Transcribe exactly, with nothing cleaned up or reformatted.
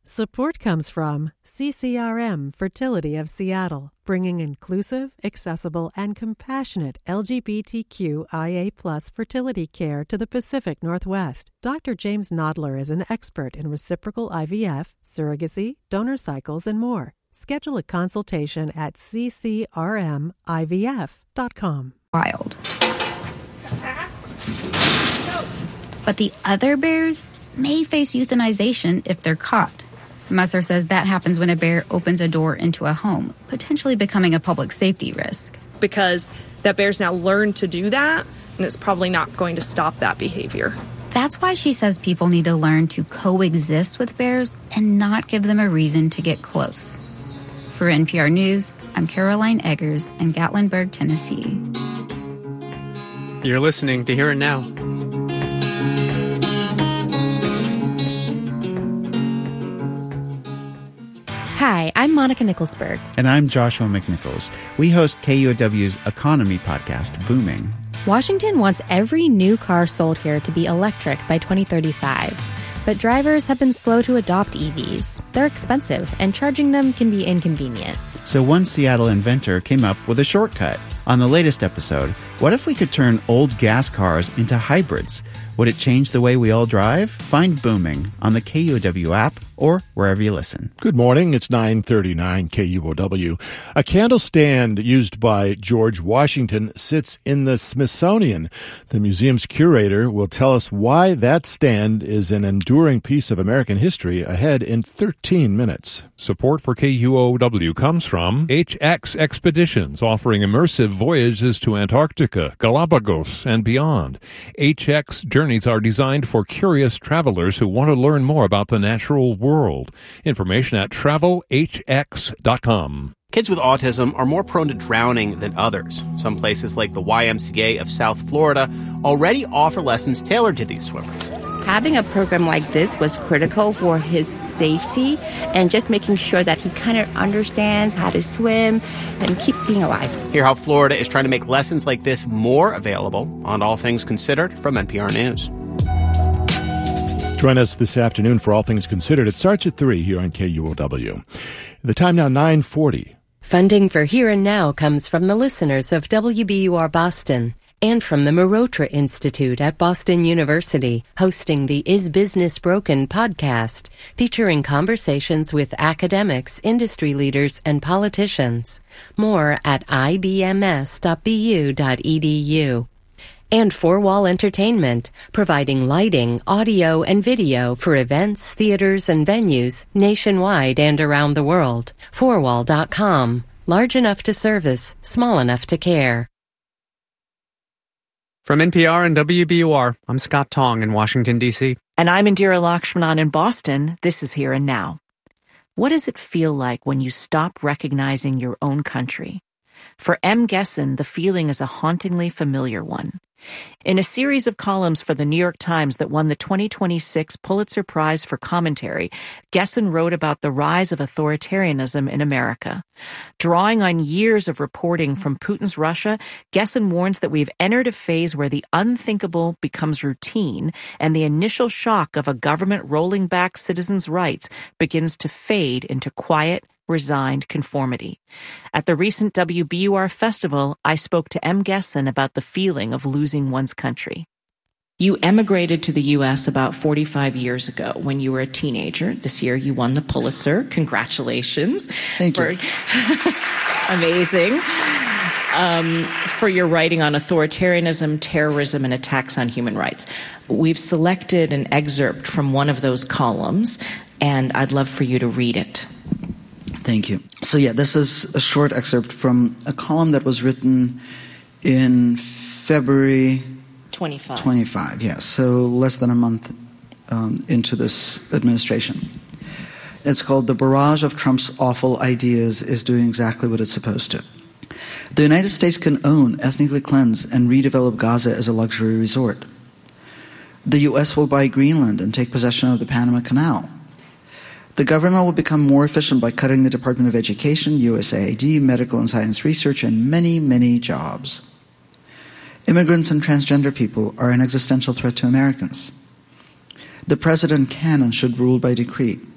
Support comes from C C R M Fertility of Seattle, bringing inclusive, accessible, and compassionate L G B T Q I A plus fertility care to the Pacific Northwest. Doctor James Nodler is an expert in reciprocal I V F, surrogacy, donor cycles, and more. Schedule a consultation at c c r m i v f dot com. Wild. But the other bears may face euthanization if they're caught. Messer says that happens when a bear opens a door into a home, potentially becoming a public safety risk. Because that bear's now learned to do that, and it's probably not going to stop that behavior. That's why she says people need to learn to coexist with bears and not give them a reason to get close. For N P R News, I'm Caroline Eggers in Gatlinburg, Tennessee. You're listening to Here and Now. Hi, I'm Monica Nicholsberg. And I'm Joshua McNichols. We host K U O W's economy podcast, Booming. Washington wants every new car sold here to be electric by twenty thirty-five. But drivers have been slow to adopt E Vs. They're expensive, and charging them can be inconvenient. So one Seattle inventor came up with a shortcut. On the latest episode, what if we could turn old gas cars into hybrids? Would it change the way we all drive? Find Booming on the K U O W app or wherever you listen. Good morning. It's nine thirty-nine K U O W. A candle stand used by George Washington sits in the Smithsonian. The museum's curator will tell us why that stand is an enduring piece of American history ahead in thirteen minutes. Support for K U O W comes from H X Expeditions, offering immersive voyages to Antarctica, Galapagos, and beyond. H X journeys are designed for curious travelers who want to learn more about the natural world. Information at travel h x dot com. Kids with autism are more prone to drowning than others. Some places like the Y M C A of South Florida already offer lessons tailored to these swimmers. Having a program like this was critical for his safety and just making sure that he kind of understands how to swim and keep being alive. Hear how Florida is trying to make lessons like this more available on All Things Considered from N P R News. Join us this afternoon for All Things Considered. It starts at three here on K U O W. The time now, nine forty. Funding for Here and Now comes from the listeners of W B U R Boston and from the Marotra Institute at Boston University, hosting the Is Business Broken podcast, featuring conversations with academics, industry leaders, and politicians. More at i b m s dot b u dot e d u. And Four Wall Entertainment, providing lighting, audio, and video for events, theaters, and venues nationwide and around the world. four wall dot com. Large enough to service, small enough to care. From N P R and W B U R, I'm Scott Tong in Washington, D C And I'm Indira Lakshmanan in Boston. This is Here and Now. What does it feel like when you stop recognizing your own country? For M. Gesson, the feeling is a hauntingly familiar one. In a series of columns for the New York Times that won the twenty twenty-six Pulitzer Prize for Commentary, Gesson wrote about the rise of authoritarianism in America. Drawing on years of reporting from Putin's Russia, Gesson warns that we've entered a phase where the unthinkable becomes routine and the initial shock of a government rolling back citizens' rights begins to fade into quiet, resigned conformity. At the recent W B U R festival, I spoke to M. Gesson about the feeling of losing one's country. You emigrated to the U S about forty-five years ago when you were a teenager. This year you won the Pulitzer. Congratulations. Thank for... you. Amazing. Um, for your writing on authoritarianism, terrorism, and attacks on human rights. We've selected an excerpt from one of those columns, and I'd love for you to read it. Thank you. So yeah, this is a short excerpt from a column that was written in February twenty-five. twenty-five, yeah, so less than a month um, into this administration. It's called "The Barrage of Trump's Awful Ideas is Doing Exactly What It's Supposed to." The United States can own, ethnically cleanse, and redevelop Gaza as a luxury resort. The U S will buy Greenland and take possession of the Panama Canal. The government will become more efficient by cutting the Department of Education, U S A I D, medical and science research, and many, many jobs. Immigrants and transgender people are an existential threat to Americans. The president can and should rule by decree.